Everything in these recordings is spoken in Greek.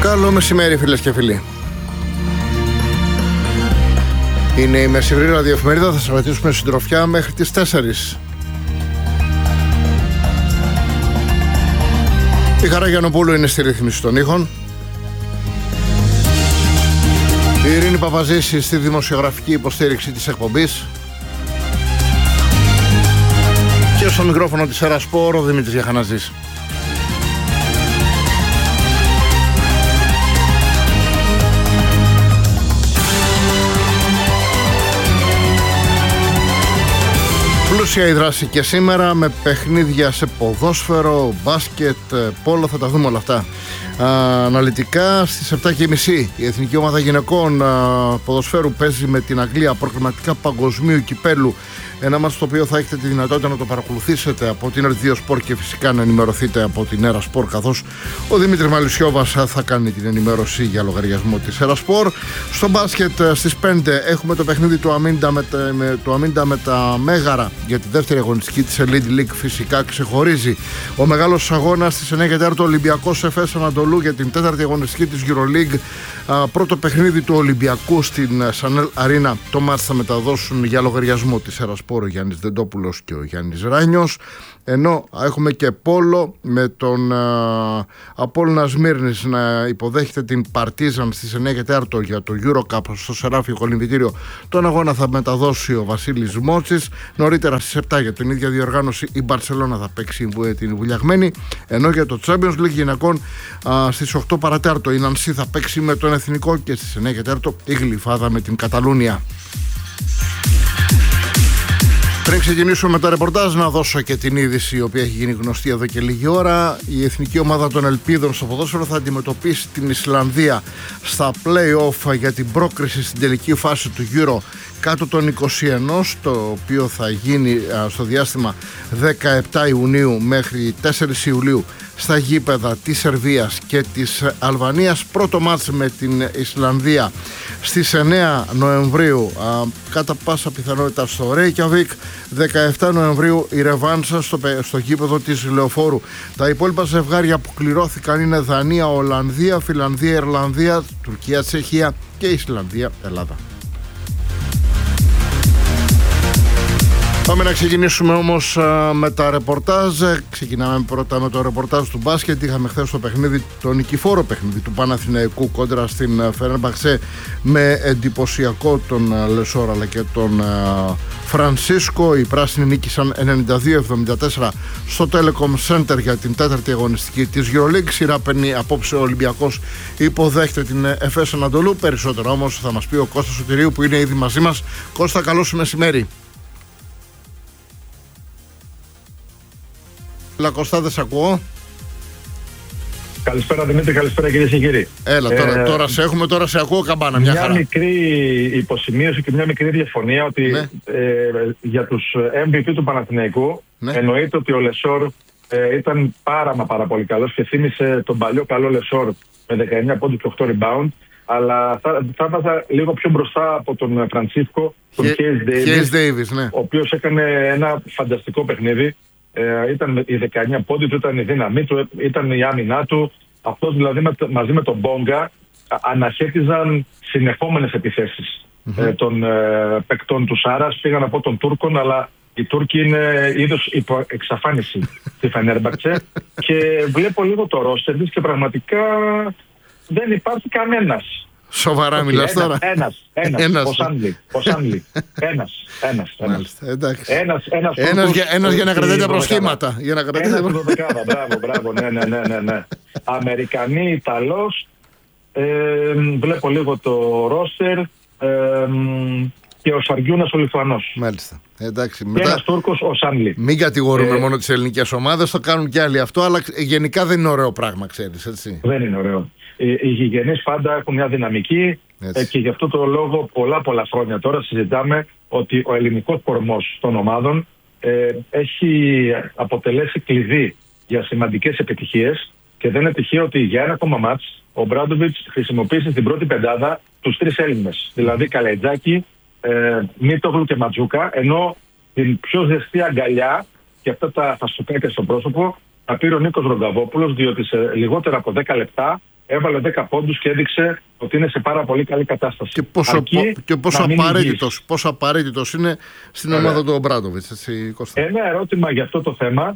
Καλό μεσημέρι, φίλες και φίλοι. Είναι η μεσημερινή ραδιοεφημερίδα. Θα σας κρατήσουμε συντροφιά μέχρι τις 4. Η Χαρά Γιαννοπούλου είναι στη ρύθμιση των ήχων. Η Ειρήνη Παπαζήση στη δημοσιογραφική υποστήριξη της εκπομπής. Και στο μικρόφωνο της Ερασπόρ ο Δημήτρης Γιαχαναζής. Πλούσια η δράση και σήμερα με παιχνίδια σε ποδόσφαιρο, μπάσκετ, πόλο, θα τα δούμε όλα αυτά. Αναλυτικά στις 7.30 η Εθνική Ομάδα Γυναικών Ποδοσφαίρου παίζει με την Αγγλία προκριματικά παγκοσμίου κυπέλου. Ένα μάτς το οποίο θα έχετε τη δυνατότητα να το παρακολουθήσετε από την R2 Sport και φυσικά να ενημερωθείτε από την Έρα Sport, καθώς ο Δημήτρης Μαλισσιώβας θα κάνει την ενημέρωση για λογαριασμό της Έρα Sport. Στο μπάσκετ στις 5 έχουμε το παιχνίδι του Αμίντα με τα Μέγαρα για τη δεύτερη αγωνιστική της Elite League. Φυσικά ξεχωρίζει ο μεγάλος αγώνας στις 9 και 4 Ολυμπιακός Εφές Ανατολού για την τέταρτη αγωνιστική της EuroLeague. Πρώτο παιχνίδι του Ολυμπιακού στην Σανέλ Αρίνα. Το μάτς θα μεταδώσουν για λογαριασμό της Έρα Sport ο Γιάννης Δεντόπουλος και ο Γιάννης Ράνιος. Ενώ έχουμε και πόλο με τον Απόλλωνα Σμύρνης να υποδέχεται την Παρτίζαν στις 9 και 4 για το EuroCup στο Σεράφιο Κολυμβητήριο. Τον αγώνα θα μεταδώσει ο Βασίλης Μότσης. Νωρίτερα στις 7 για την ίδια διοργάνωση η Μπαρσελόνα θα παίξει την Βουλιαγμένη. Ενώ για το Champions League γυναικών στις 8 παρατέταρτο η Νανσί θα παίξει με τον Εθνικό και στις 9 και 4 η Γλυφάδα με την Καταλούνια. Πριν ξεκινήσουμε με τα ρεπορτάζ, να δώσω και την είδηση η οποία έχει γίνει γνωστή εδώ και λίγη ώρα. Η Εθνική Ομάδα των Ελπίδων στο ποδόσφαιρο θα αντιμετωπίσει την Ισλανδία στα play-off για την πρόκριση στην τελική φάση του Euro κάτω των 21, το οποίο θα γίνει στο διάστημα 17 Ιουνίου μέχρι 4 Ιουλίου στα γήπεδα της Σερβίας και της Αλβανίας. Πρώτο μάτς με την Ισλανδία στις 9 Νοεμβρίου κατά πάσα πιθανότητα στο Ρέικιαβικ. 17 Νοεμβρίου η ρεβάνσα στο γήπεδο της Λεωφόρου. Τα υπόλοιπα ζευγάρια που κληρώθηκαν είναι Δανία, Ολλανδία, Φιλανδία, Ιρλανδία, Τουρκία, Τσεχία και Ισλανδία, Ελλάδα. Πάμε να ξεκινήσουμε όμως με τα ρεπορτάζ. Ξεκινάμε πρώτα με το ρεπορτάζ του μπάσκετ. Είχαμε χθες το παιχνίδι, το νικηφόρο παιχνίδι του Παναθηναϊκού κόντρα στην Φενέρμπαχτσε με εντυπωσιακό τον Λεσόρ αλλά και τον Φρανσίσκο. Οι πράσινοι νίκησαν 92-74 στο Telecom Center για την τέταρτη αγωνιστική της EuroLeague. Σειρά παίρνει απόψε ο Ολυμπιακός, υποδέχεται την Εφές Ανατολού. Περισσότερο όμως θα μας πει ο Κώστας Σωτηρίου που είναι ήδη μαζί μας. Κώστα, καλό σου μεσημέρι. Κωστά, δεν σε ακούω. Καλησπέρα Δημήτρη, καλησπέρα κυρίες και κύριοι. Έλα, τώρα σε έχουμε, τώρα σε ακούω καμπάνα, μια χαρά. Μια μικρή υποσημείωση και μια μικρή διαφωνία ότι ναι. Για τους MVP του Παναθηναϊκού εννοείται ότι ο Λεσόρ ήταν πάρα πολύ καλός και θύμισε τον παλιό καλό Λεσόρ με 19 πόντους και 8 rebound, αλλά θα βάζα λίγο πιο μπροστά από τον Φρανσίσκο, τον Case Davis, ναι. Ο οποίος έκανε ένα φανταστικό παιχνίδι. Ήταν οι 19 πόντοι του, ήταν η δύναμή του, ήταν η άμυνά του. Αυτός δηλαδή μαζί με τον Μπόγκα αναχέτιζαν συνεχόμενες επιθέσεις των παικτών του Σάρας. Πήγαν από τον Τούρκων, αλλά οι Τούρκοι είναι είδος υπό εξαφάνιση στη Φενέρμπαχτσε. Και βλέπω λίγο το ρόστερ της και πραγματικά δεν υπάρχει κανένας. Σοβαρά μιλάς τώρα. Ένας. Ο Σάνλι. Ένας για να κρατάτε προσχήματα. Μπράβο, ναι. Αμερικανή, Ιταλός. Βλέπω λίγο το ρόστερ. Και ο Σαργιούνας ο Λιθουανός. Μάλιστα. Εντάξει, και ένας Τούρκος ο Σάνλι. Μην κατηγορούμε μόνο τις ελληνικές ομάδες, το κάνουν και άλλοι αυτό, αλλά γενικά δεν είναι ωραίο πράγμα, ξέρεις, έτσι. Δεν είναι ωραίο. Οι γηγενείς πάντα έχουν μια δυναμική και γι' αυτό το λόγο πολλά χρόνια τώρα συζητάμε ότι ο ελληνικός κορμός των ομάδων έχει αποτελέσει κλειδί για σημαντικές επιτυχίες και δεν είναι τυχαίο ότι για ένα ακόμα μάτς ο Μπράντοβιτς χρησιμοποίησε στην πρώτη πεντάδα τους 3 Έλληνες, δηλαδή Καλαϊτζάκη, Μίτογλου και Ματζούκα, ενώ την πιο ζεστή αγκαλιά και αυτά τα φαστοκάκια στο πρόσωπο τα πήρε ο Νίκος Ρογκαβόπουλος, διότι σε λιγότερα από 10 λεπτά έβαλε 10 πόντους και έδειξε ότι είναι σε πάρα πολύ καλή κατάσταση. Και πόσο απαραίτητος είναι στην ομάδα του Ομπράντοβιτς, Κώστα. Ένα ερώτημα για αυτό το θέμα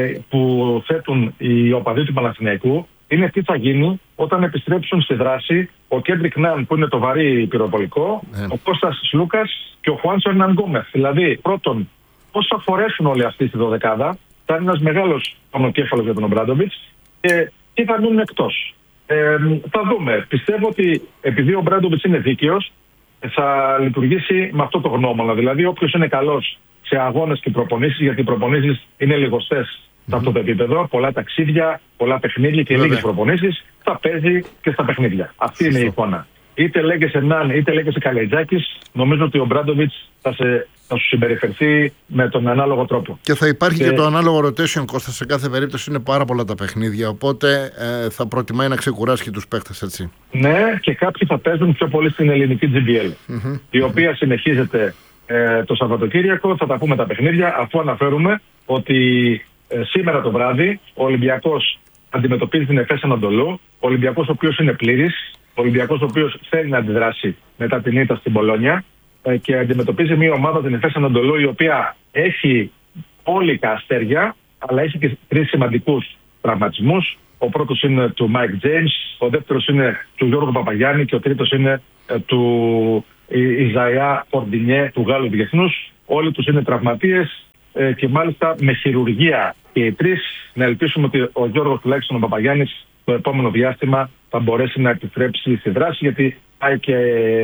που θέτουν οι οπαδοί του Παναθηναϊκού είναι τι θα γίνει όταν επιστρέψουν στη δράση ο Κέντρικ Ναν, που είναι το βαρύ πυροβολικό, ο Κώστας Λούκας και ο Χουάντσο Ερναν Γκόμεθ. Δηλαδή, πρώτον, πώς θα φορέσουν όλοι αυτοί στη δωδεκάδα, θα είναι ένας μεγάλος πονοκέφαλος για τον Ομπράντοβιτς, και τι θα μείνουν εκτός. Θα δούμε. Πιστεύω ότι επειδή ο Ομπράντοβιτς είναι δίκαιος, θα λειτουργήσει με αυτό το γνώμονα. Δηλαδή, όποιος είναι καλός σε αγώνες και προπονήσεις, γιατί οι προπονήσεις είναι λιγοστές σε αυτό το επίπεδο, πολλά ταξίδια, πολλά παιχνίδια και λίγες προπονήσεις, θα παίζει και στα παιχνίδια. Αυτή είναι η εικόνα. Είτε λέγεσαι Ναν, είτε λέγεσαι Καλαϊτζάκης, νομίζω ότι ο Ομπράντοβιτς θα σου συμπεριφερθεί με τον ανάλογο τρόπο. Και θα υπάρχει και το ανάλογο rotation, Κώστα, σε κάθε περίπτωση. Είναι πάρα πολλά τα παιχνίδια, οπότε θα προτιμάει να ξεκουράσει και τους παίχτες, έτσι. Ναι, και κάποιοι θα παίζουν πιο πολύ στην ελληνική GBL, η οποία συνεχίζεται το Σαββατοκύριακο. Θα τα πούμε τα παιχνίδια, αφού αναφέρουμε ότι σήμερα το βράδυ ο Ολυμπιακός αντιμετωπίζει την Εφές Ανατολού. Ο Ολυμπιακός ο οποίος είναι πλήρης, ο Ολυμπιακός ο οποίος θέλει να αντιδράσει μετά την ήττα στην Πολόνια, και αντιμετωπίζει μια ομάδα, την Εφές Ανατολού, η οποία έχει όλικα αστέρια, αλλά έχει και 3 σημαντικούς τραυματισμούς. Ο πρώτος είναι του Μάικ Τζέιμς, ο δεύτερος είναι του Γιώργου Παπαγιάννη και ο τρίτος είναι του Ιζαία Πορντινιέ, του Γάλλου διεθνούς. Όλοι τους είναι τραυματίες και μάλιστα με χειρουργία και οι 3. Να ελπίσουμε ότι ο Γιώργος, τουλάχιστον ο Παπαγιάννης, το επόμενο διάστημα θα μπορέσει να επιστρέψει στη δράση, γιατί πάει και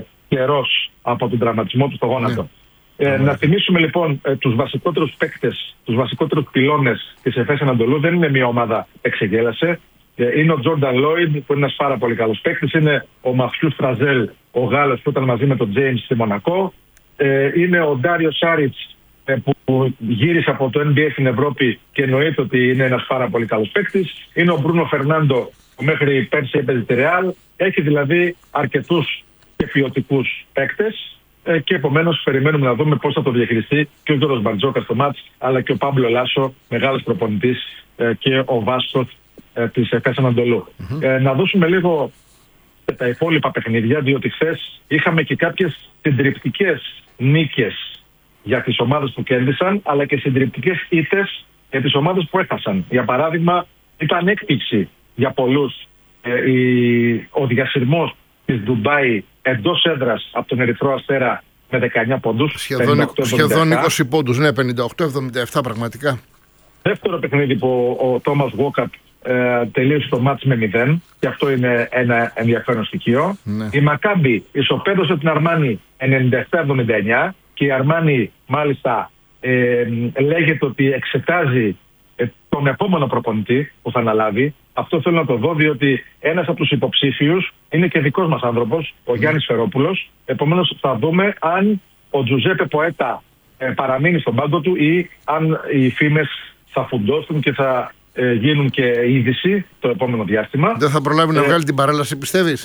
καιρός από τον τραυματισμό του στο γόνατο. Να θυμίσουμε λοιπόν τους βασικότερους παίκτες, τους βασικότερους πυλώνες της Εφές Ανατολού. Δεν είναι μια ομάδα εξεγέλασε. Είναι ο Τζόρνταν Λόιντ, που είναι ένας πάρα πολύ καλός παίκτης. Είναι ο Μαθιού Στραζέλ, ο Γάλλος, που ήταν μαζί με τον Τζέιμς στη Μονακό. Είναι ο Ντάριο Σάριτς, που γύρισε από το NBA στην Ευρώπη και εννοείται ότι είναι ένας πάρα πολύ καλός παίκτης. Είναι ο Μπρούνο Φερνάντο, που μέχρι πέρσι έπαιζε τη Ρεάλ. Έχει δηλαδή αρκετούς και ποιοτικούς παίκτες, και επομένως περιμένουμε να δούμε πώς θα το διαχειριστεί και ο Γιώργος Μπαρτζόκας στο μάτς, αλλά και ο Πάμπλο Λάσο, μεγάλος προπονητής, και ο Βάσκος της Εφές Ανατολού. Να δώσουμε λίγο τα υπόλοιπα παιχνίδια, διότι χθες είχαμε και κάποιες συντριπτικές νίκες για τις ομάδες που κέρδισαν, αλλά και συντριπτικές ήττες για τις ομάδες που έχασαν. Για παράδειγμα, ήταν έκπληξη για πολλούς ο διασυρμός της Ντουμπάι εντός έδρας από τον Ερυθρό Αστέρα με 19 πόντους. Σχεδόν 20 πόντους, ναι, 58-77 πραγματικά. Δεύτερο παιχνίδι που ο Τόμας Γουόκαπ τελείωσε το μάτς με 0, και αυτό είναι ένα ενδιαφέρον στοιχείο. Ναι. Η Μακάμπι ισοπαίδωσε την Αρμάνι 97-79 και η Αρμάνι μάλιστα λέγεται ότι εξετάζει τον επόμενο προπονητή που θα αναλάβει. Αυτό θέλω να το δω, διότι ένας από τους υποψήφιους είναι και δικός μας άνθρωπος, ο Γιάννης Φερόπουλος. Επομένως θα δούμε αν ο Τζουζέπε Ποέτα παραμείνει στον πάγκο του ή αν οι φήμες θα φουντώσουν και θα γίνουν και είδηση το επόμενο διάστημα. Δεν θα προλάβει να βγάλει την παρέλαση, πιστεύεις?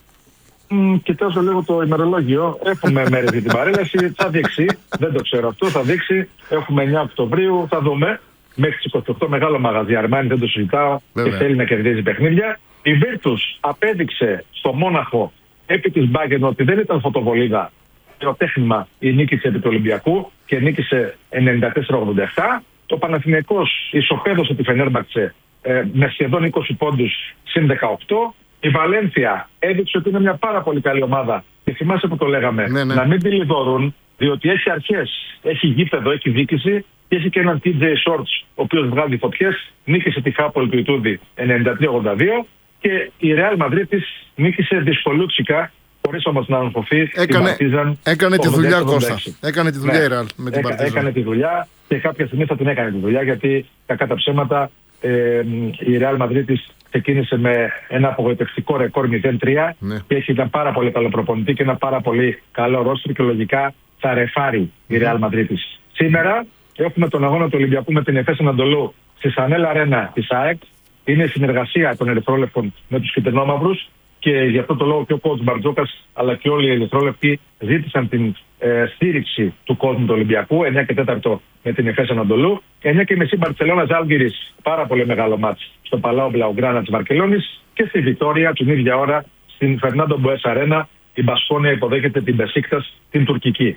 Κοιτάζω λίγο το ημερολόγιο. Έχουμε μέρες για την παρέλαση. Θα δείξει. Δεν το ξέρω αυτό. Θα δείξει. Έχουμε 9 Οκτωβρίου. Θα δούμε. Μέχρι τις 28 μεγάλο μαγαζί Αρμάνι, δεν το συζητάω. Βέβαια. Και θέλει να κερδίζει παιχνίδια. Η Βίρτους απέδειξε στο Μόναχο επί της Μπάγκεν ότι δεν ήταν φωτοβολίδα. Πυροτέχνημα η νίκη επί του Ολυμπιακού και νίκησε 94-87. Το Παναθηναϊκός ισοπαίδωσε τη Φενέρμπαχτσε με σχεδόν 20 πόντους συν 18. Η Βαλένθια έδειξε ότι είναι μια πάρα πολύ καλή ομάδα. Και θυμάσαι που το λέγαμε, να μην τη λιδωρούν, διότι έχει αρχές, έχει γήπεδο, έχει διοίκηση και έχει και έναν TJ Shorts, ο οποίος βγάζει φωτιές. Νίκησε τη Χάπολ του Ιτούδη 93-82 και η Ρεάλ Μαδρίτης νίκησε δυσκολούτσικα, χωρίς όμως να ανθρωθεί. Έκανε τη δουλειά, Κώστα. Έκανε τη δουλειά η Ρεάλ με την Παρτίζαν. Έκανε τη δουλειά και κάποια στιγμή θα την έκανε τη δουλειά, γιατί κακά τα ψέματα η Ρεάλ Μαδρίτης ξεκίνησε με ένα απογοητευτικό ρεκόρ 0-3 και έχει ένα πάρα πολύ καλό προπονητή και ένα πάρα πολύ καλό ρόστρο και λογικά θα ρεφάρει η Ρεάλ Μαδρίτης. Σήμερα έχουμε τον αγώνα του Ολυμπιακού με την Εφές Ανατολού στη Σανέλ Αρένα της ΑΕΚ. Είναι η συνεργασία των Ερυθρόλευκων με τους Κυτρινόμαυρους και γι' αυτό το λόγο και ο coach Μπαρτζόκας αλλά και όλοι οι Ερυθρόλευκοι ζήτησαν την στήριξη του κόσμου του Ολυμπιακού. 9 και 4 με την Εφές Ανατολού. 9.30 Μπαρτσελώνα Ζάλγκιρις, πάρα πολύ μεγάλο μάτς στο Παλάο Μπλαουγκράνα της Βαρκελόνης. Και στη Βιτόρια την ίδια ώρα στην Φερνάντο Μποές Αρένα η Μπασκόνια υποδέχεται την Μπεσίκτας, την τουρκική.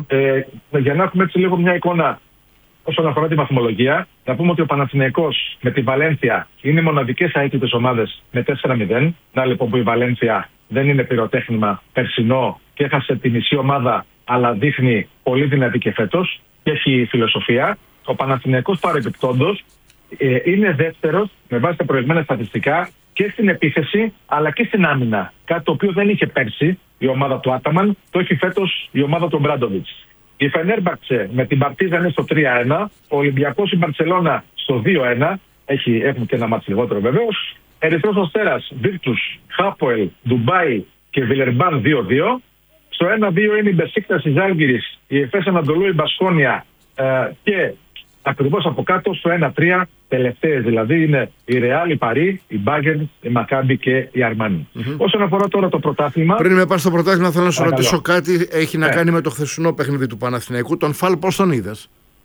Για να έχουμε έτσι λίγο μια εικόνα όσον αφορά τη βαθμολογία, να πούμε ότι ο Παναθηναϊκός με τη Βαλένθια είναι οι μοναδικές αίτητες ομάδες με 4-0. Να λοιπόν που η Βαλένθια δεν είναι πυροτέχνημα περσινό και έχασε τη μισή ομάδα, αλλά δείχνει πολύ δυνατή και φέτος και έχει φιλοσοφία. Ο Παναθηναϊκός παρεμπιπτόντως είναι δεύτερος με βάση τα προηγμένα στατιστικά και στην επίθεση αλλά και στην άμυνα. Κάτι το οποίο δεν είχε πέρσι η ομάδα του Άταμαν, το έχει φέτος η ομάδα του Μπράντοβιτς. Η Φενέρμπαξε με την Παρτίζα είναι στο 3-1, ο Ολυμπιακός η Μπαρτσελώνα στο 2-1, έχουν και ένα μάτς λιγότερο βεβαίως. Ερυθρός Αστέρας, Βίρτους, Χάποελ, Ντουμπάι και Βιλερμπάν 2-2. Στο 1-2 είναι η Μπεσίκτας, η Ζάλγκιρις, η Εφές Ανατολού, η Μπασκόνια και ακριβώς από κάτω στο 1-3, τελευταίες δηλαδή, είναι η Ρεάλ, η Παρί, η Μπάγκερν, η Μακάμπι και η Αρμάνι. Όσον αφορά τώρα το πρωτάθλημα. Πριν με πας στο πρωτάθλημα, θέλω να σου ρωτήσω κάτι. Έχει να κάνει με το χθεσινό παιχνίδι του Παναθηναϊκού. Τον Φαλ, πώς τον είδες?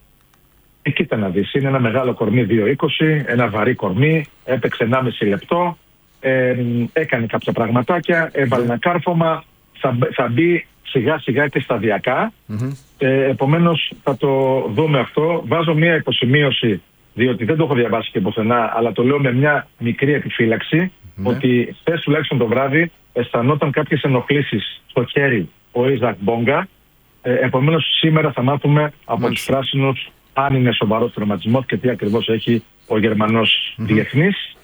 Κοίτα να δεις, είναι ένα μεγάλο κορμί 2-20, ένα βαρύ κορμί, έπαιξε 1,5 λεπτό, έκανε κάποια πραγματάκια, έβαλε ένα κάρφωμα, θα μπει σιγά σιγά και σταδιακά. Επομένως θα το δούμε αυτό. Βάζω μια υποσημείωση, διότι δεν το έχω διαβάσει και πουθενά, αλλά το λέω με μια μικρή επιφύλαξη, ότι χθες τουλάχιστον το βράδυ αισθανόταν κάποιες ενοχλήσεις στο χέρι ο Ιζακ Μπόγκα. Επομένως σήμερα θα μάθουμε από τους πράσινους αν είναι σοβαρός τραυματισμός και τι ακριβώς έχει ο Γερμανός διεθνής.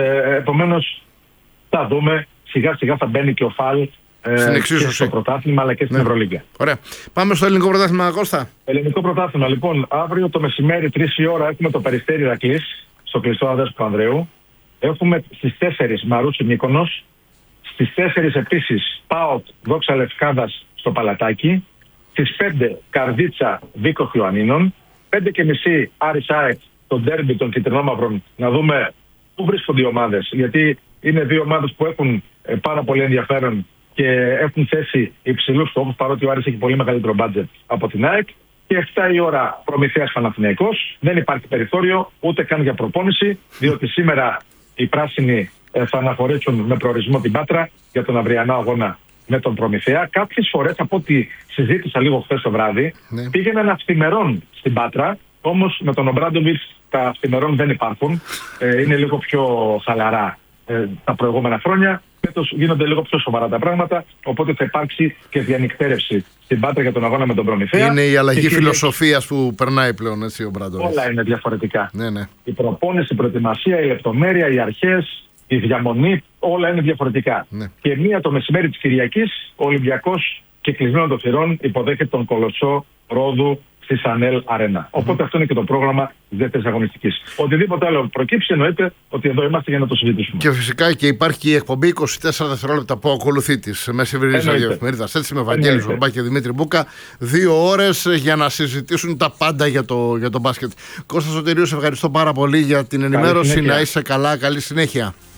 Επομένως θα δούμε, σιγά σιγά θα μπαίνει και ο Φαλ και στο πρωτάθλημα αλλά και στην Ευρωλίγκα. Ωραία. Πάμε στο ελληνικό πρωτάθλημα, Κώστα. Ελληνικό πρωτάθλημα, λοιπόν, αύριο το μεσημέρι 3 η ώρα έχουμε το Περιστέρι Ηρακλής στο κλειστό Ανδρέας Παπανδρέου. Έχουμε στις 4 Μαρούσι Μύκονος, στις 4 επίσης ΠΑΟΚ Δόξα Λευκάδας στο Παλατάκι, στις 5 Καρδίτσα Βίκο Ιωαννίνων, 5.30 Άρης ΑΕΚ το ντέρμπι των κυτρινόμαυρων, να δούμε πού βρίσκονται οι ομάδες, γιατί είναι δύο ομάδες που έχουν πάρα πολύ ενδιαφέρον και έχουν θέσει υψηλούς στόχους, παρότι ο Άρης έχει πολύ μεγαλύτερο μπάτζετ από την ΑΕΚ. Και 7 η ώρα Προμηθέας Παναθηναϊκός. Δεν υπάρχει περιθώριο ούτε καν για προπόνηση, διότι σήμερα οι πράσινοι θα αναχωρήσουν με προορισμό την Πάτρα για τον αυριανό αγώνα με τον Προμηθέα. Κάποιες φορές, από ό,τι συζήτησα λίγο χθες το βράδυ, πήγαιναν αυθημερών στην Πάτρα, όμως με τον Ομπράντοβιτς τα αυθημερών δεν υπάρχουν. Είναι λίγο πιο χαλαρά τα προηγούμενα χρόνια. Φέτος γίνονται λίγο πιο σοβαρά τα πράγματα, οπότε θα υπάρξει και διανυκτέρευση στην Πάτρα για τον αγώνα με τον Προμηθέα. Είναι η αλλαγή φιλοσοφίας που περνάει πλέον, έτσι, ο Ομπράντοβιτς. Όλα είναι διαφορετικά. Ναι. Η προπόνηση, η προετοιμασία, η λεπτομέρεια, οι αρχές, η διαμονή, όλα είναι διαφορετικά. Και μία το μεσημέρι της Κυριακής, ο Ολυμπιακός και κλεισμένο των θυρών υποδέχεται τον Κολοσσό Ρόδου στη Σανέλ Αρένα. Οπότε αυτό είναι και το πρόγραμμα της δεύτερης αγωνιστικής. Οτιδήποτε άλλο προκύψει, εννοείται ότι εδώ είμαστε για να το συζητήσουμε. Και φυσικά και υπάρχει η εκπομπή 24 δευτερόλεπτα που ακολουθεί της μεσημερινής εφημερίδας. Έτσι, με Βαγγέλη Ζουρμπά και Δημήτρη Μπούκα. 2 ώρες για να συζητήσουν τα πάντα για το μπάσκετ. Κώστα Σωτηρίου, σε ευχαριστώ πάρα πολύ για την ενημέρωση. Να είσαι καλά, καλή συνέχεια.